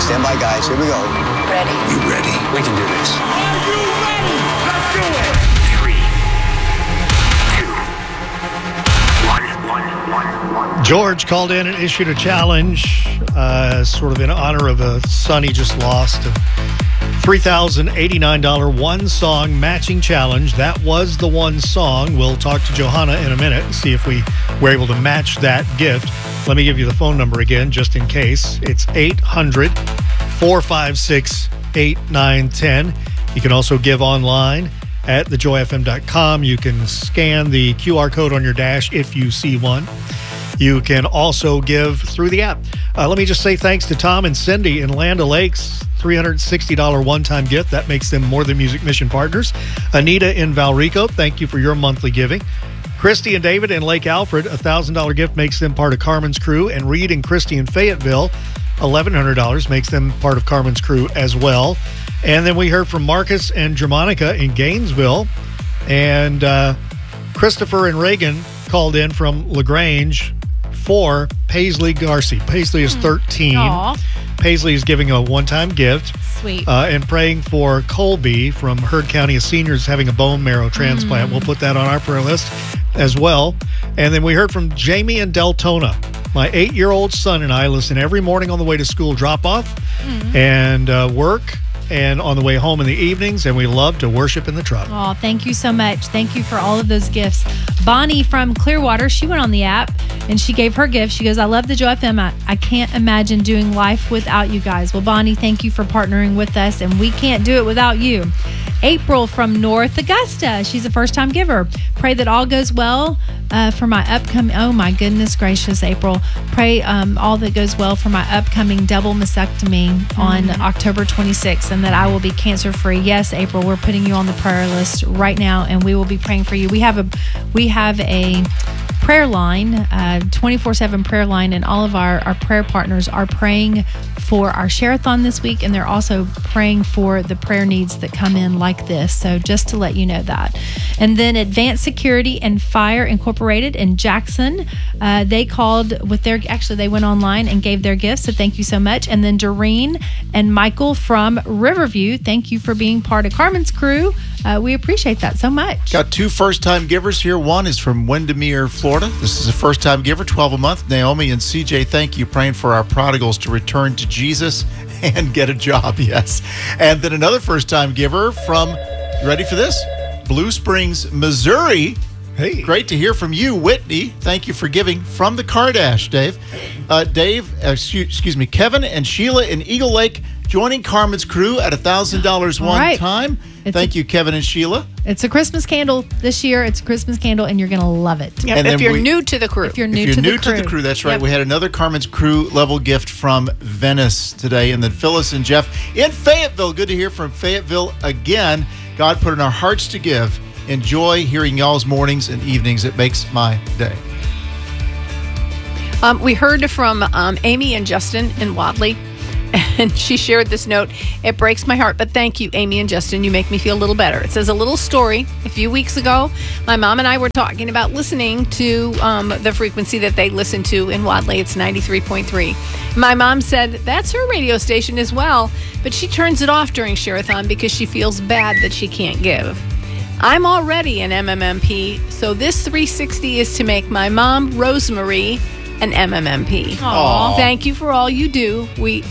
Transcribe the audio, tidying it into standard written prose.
Stand by, guys. Here we go. Ready. You ready? We can do this. Are you ready? Let's do it. 3, 2, 1. George called in and issued a challenge, sort of in honor of a son he just lost. A $3,089 one-song matching challenge. That was the one song. We'll talk to Johanna in a minute and see if we were able to match that gift. Let me give you the phone number again, just in case. It's 800-456-8910. You can also give online at thejoyfm.com. You can scan the QR code on your dash if you see one. You can also give through the app. Let me just say thanks to Tom and Cindy in Land O'Lakes. $360 one-time gift. That makes them More Than Music Mission partners. Anita in Valrico, thank you for your monthly giving. Christy and David in Lake Alfred, $1,000 gift makes them part of Carmen's crew. And Reed and Christy in Fayetteville, $1,100 makes them part of Carmen's crew as well. And then we heard from Marcus and Germanica in Gainesville. And Christopher and Reagan called in from LaGrange for Paisley Garcia. Paisley is 13. Aww. Paisley is giving a one-time gift. Sweet. And praying for Colby from Heard County, a senior, is having a bone marrow transplant. We'll put that on our prayer list as well. And then we heard from Jamie in Deltona. My 8-year-old son and I listen every morning on the way to school drop-off and work, and on the way home in the evenings, and we love to worship in the truck. Oh, thank you so much. Thank you for all of those gifts. Bonnie from Clearwater, she went on the app and she gave her gift. She goes, I love the Joy FM. I can't imagine doing life without you guys. Well, Bonnie, thank you for partnering with us, and we can't do it without you. April from North Augusta, she's a first-time giver. Pray that all goes well for my upcoming, oh my goodness gracious, April. Pray all that goes well for my upcoming double mastectomy on October 26th, and that I will be cancer-free. Yes, April, we're putting you on the prayer list right now, and we will be praying for you. We have a prayer line, 24/7 prayer line, and all of our prayer partners are praying for our share-a-thon this week, and they're also praying for the prayer needs that come in like this. So just to let you know that. And then Advanced Security and Fire Incorporated in Jackson, they called with their, actually they went online and gave their gifts, so thank you so much. And then Doreen and Michael from Riverview, thank you for being part of Carmen's crew. We appreciate that so much. Got 2 first-time givers here. One is from Windermere, Florida. This is a first-time giver, 12 a month. Naomi and CJ, thank you. Praying for our prodigals to return to Jesus and get a job, yes. And then another first-time giver from, you ready for this? Blue Springs, Missouri. Hey. Great to hear from you, Whitney. Thank you for giving from the Kardash, Dave. Kevin and Sheila in Eagle Lake joining Carmen's crew at $1,000 one time. Thank you, Kevin and Sheila. It's a Christmas candle this year. It's a Christmas candle, and you're going to love it. Yep, And if then you're new to the crew. If you're new to the crew. That's right. Yep. We had another Carmen's crew level gift from Venice today. And then Phyllis and Jeff in Fayetteville. Good to hear from Fayetteville again. God put in our hearts to give. Enjoy hearing y'all's mornings and evenings. It makes my day. We heard from Amy and Justin in Wadley, and she shared this note. It breaks my heart, but thank you, Amy and Justin. You make me feel a little better. It says, a little story. A few weeks ago, my mom and I were talking about listening to the frequency that they listen to in Wadley. It's 93.3. My mom said that's her radio station as well, but she turns it off during Share-a-thon because she feels bad that she can't give. I'm already an MMMP, so this 360 is to make my mom, Rosemary, an MMMP. Aww. Thank you for all you do. We